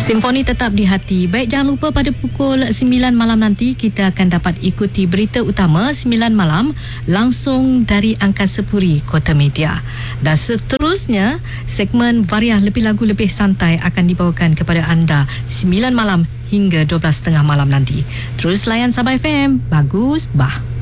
Simfoni tetap di hati. Baik, jangan lupa pada pukul 9 malam nanti kita akan dapat ikuti berita utama 9 malam langsung dari Angkasa Puri Kota Media. Dan seterusnya, segmen Variah Lebih Lagu Lebih Santai akan dibawakan kepada anda 9 malam hingga 12.30 malam nanti. Terus layan Sabah FM. Bagus, bah.